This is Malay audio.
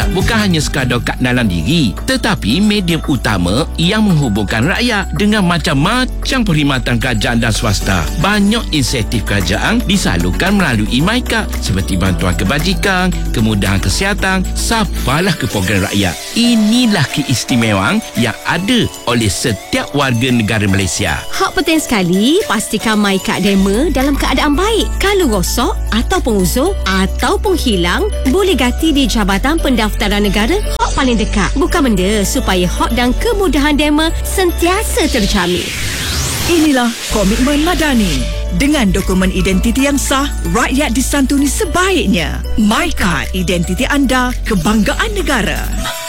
MyKad bukan hanya sekadar kad dalam diri, tetapi medium utama yang menghubungkan rakyat dengan macam-macam perkhidmatan kerajaan dan swasta. Banyak insentif kerajaan disalurkan melalui MyKad seperti bantuan kebajikan, kemudahan kesihatan, sampailah ke program rakyat. Inilah keistimewaan yang ada oleh setiap warga negara Malaysia. Hak penting sekali, pastikan MyKad demo dalam keadaan baik. Kalau rosak ataupun uzur ataupun hilang, boleh ganti di Jabatan Pendaftaran Negara hak paling dekat. Bukan benda supaya hak dan kemudahan demo sentiasa terjamin. Inilah komitmen Madani. Dengan dokumen identiti yang sah, rakyat disantuni sebaiknya. MyKad, identiti anda, kebanggaan negara.